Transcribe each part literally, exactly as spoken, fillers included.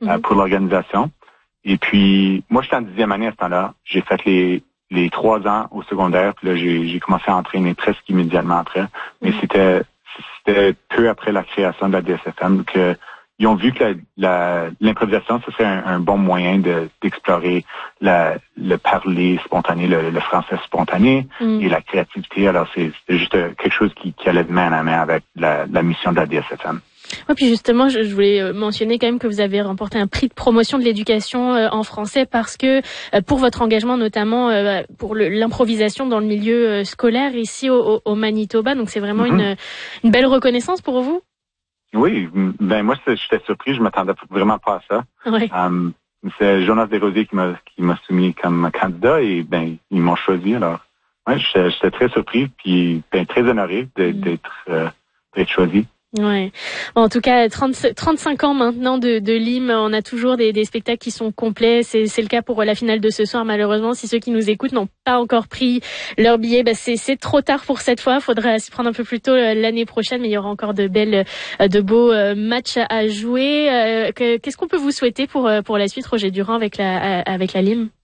mm-hmm. euh, pour l'organisation. Et puis, moi, j'étais en dixième année à ce temps-là. J'ai fait les les trois ans au secondaire, puis là, j'ai, j'ai commencé à entraîner presque immédiatement après. Mais mm-hmm. c'était c'était peu après la création de la D S F M que ils ont vu que la, la, l'improvisation, ce serait un, un bon moyen de, d'explorer la, le parler spontané, le, le français spontané mm. et la créativité. Alors, c'est, c'était juste quelque chose qui, qui allait de main à main avec la, la mission de la D S F M. Oui, puis justement, je, je voulais mentionner quand même que vous avez remporté un prix de promotion de l'éducation euh, en français parce que euh, pour votre engagement, notamment euh, pour le, l'improvisation dans le milieu euh, scolaire ici au, au Manitoba. Donc, c'est vraiment mm-hmm. une, une belle reconnaissance pour vous. Oui, ben moi j'étais surpris, je m'attendais vraiment pas à ça. Oui. Um, c'est Jonas Desrosiers qui m'a qui m'a soumis comme candidat et ben ils m'ont choisi alors. Ouais, j'étais, j'étais très surpris puis ben, très honoré de, mm. d'être euh, d'être choisi. Ouais. Bon, en tout cas, trente, trente-cinq ans maintenant de, de L I M, on a toujours des, des spectacles qui sont complets. C'est, c'est le cas pour la finale de ce soir. Malheureusement, si ceux qui nous écoutent n'ont pas encore pris leur billet, bah c'est, c'est trop tard pour cette fois. Faudra s'y prendre un peu plus tôt l'année prochaine, mais il y aura encore de belles, de beaux matchs à jouer. Qu'est-ce qu'on peut vous souhaiter pour pour la suite, Roger Durand, avec la avec la L I M?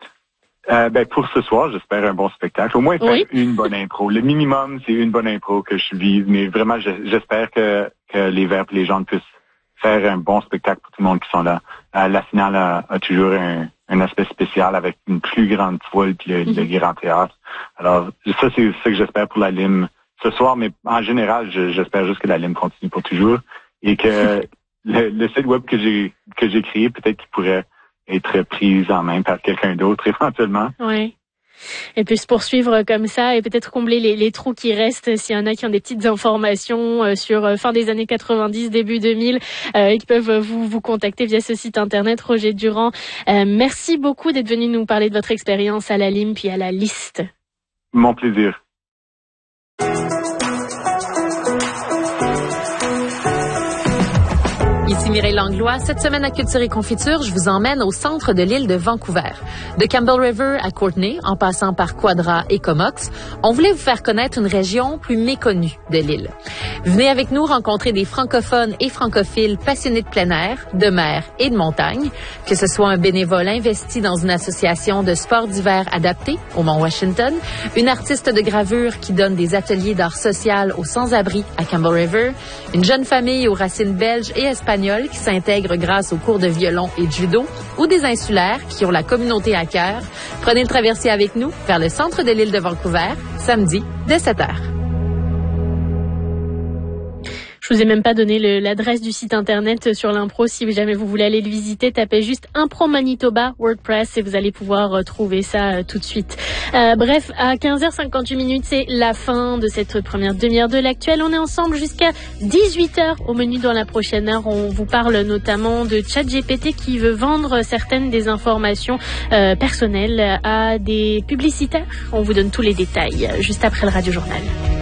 Euh, ben pour ce soir, j'espère un bon spectacle. Au moins faire oui. une bonne impro. Le minimum, c'est une bonne impro que je vise, mais vraiment, j'espère que, que les Verts et les gens puissent faire un bon spectacle pour tout le monde qui sont là. Euh, la finale a, a toujours un, un aspect spécial avec une plus grande foule puis le, mm-hmm. le grand théâtre. Alors, ça, c'est ce que j'espère pour la L I M ce soir, mais en général, je, j'espère juste que la L I M continue pour toujours et que le, le site web que j'ai que j'ai créé, peut-être qu'il pourrait être prise en main par quelqu'un d'autre éventuellement. Oui. Et puis se poursuivre comme ça et peut-être combler les, les trous qui restent s'il y en a qui ont des petites informations euh, sur euh, fin des années quatre-vingt-dix, début deux mille euh, et qui peuvent vous vous contacter via ce site internet. Roger Durand, euh, merci beaucoup d'être venu nous parler de votre expérience à la L I M puis à la liste. Mon plaisir. Ici Mireille Langlois. Cette semaine à Culture et Confiture, je vous emmène au centre de l'île de Vancouver. De Campbell River à Courtenay, en passant par Quadra et Comox, on voulait vous faire connaître une région plus méconnue de l'île. Venez avec nous rencontrer des francophones et francophiles passionnés de plein air, de mer et de montagne, que ce soit un bénévole investi dans une association de sports d'hiver adaptés au Mont Washington, une artiste de gravure qui donne des ateliers d'art social aux sans-abri à Campbell River, une jeune famille aux racines belges et espagnoles qui s'intègrent grâce aux cours de violon et de judo, ou des insulaires qui ont la communauté à cœur. Prenez le traversier avec nous vers le centre de l'île de Vancouver, samedi dès sept heures. Je vous ai même pas donné le, l'adresse du site internet sur l'impro. Si jamais vous voulez aller le visiter, tapez juste Impro Manitoba WordPress et vous allez pouvoir euh, trouver ça euh, tout de suite. Euh, bref, à quinze heures cinquante-huit minutes, c'est la fin de cette première demi-heure de l'actuel. On est ensemble jusqu'à dix-huit heures. Au menu dans la prochaine heure, on vous parle notamment de ChatGPT qui veut vendre certaines des informations euh, personnelles à des publicitaires. On vous donne tous les détails juste après le Radio Journal.